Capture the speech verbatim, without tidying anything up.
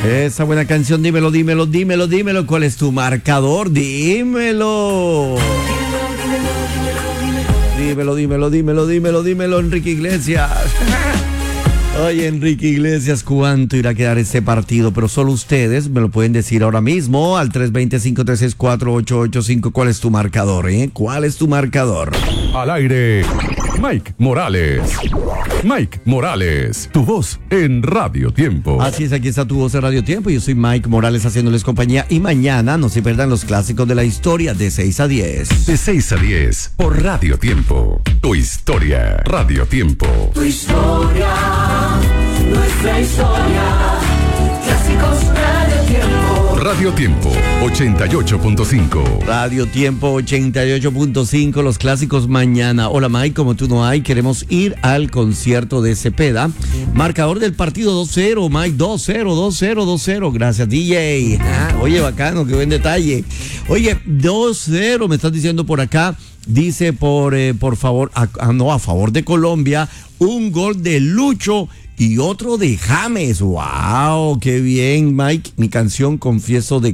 Esa buena canción, dímelo, dímelo, dímelo, dímelo. ¿Cuál es tu marcador? Dímelo. Dímelo, dímelo, dímelo, dímelo, dímelo, Enrique Iglesias. Oye, Enrique Iglesias, ¿cuánto irá a quedar este partido? Pero solo ustedes me lo pueden decir ahora mismo al tres dos cero, cinco tres seis, cuatro ocho ocho cinco. ¿Cuál es tu marcador, eh? ¿Cuál es tu marcador? Al aire, Mike Morales. Mike Morales, tu voz en Radio Tiempo. Así es, aquí está tu voz en Radio Tiempo. Yo soy Mike Morales haciéndoles compañía. Y mañana no se pierdan los clásicos de la historia de seis a diez. De seis a diez por Radio Tiempo. Tu historia, Radio Tiempo. Tu historia, nuestra historia. Clásicos Radio Tiempo. Radio Tiempo ochenta y ocho punto cinco. Radio Tiempo ochenta y ocho punto cinco, los clásicos mañana. Hola Mike, como tú no hay, queremos ir al concierto de Cepeda. Marcador del partido dos cero, Mike, dos cero, dos cero, dos cero. Gracias, D J. Ah, oye, bacano, qué buen detalle. Oye, dos cero, me estás diciendo por acá. Dice por, eh, por favor, a, a, no, a favor de Colombia, un gol de Lucho y otro de James. ¡Wow! ¡Qué bien, Mike! Mi canción, confieso de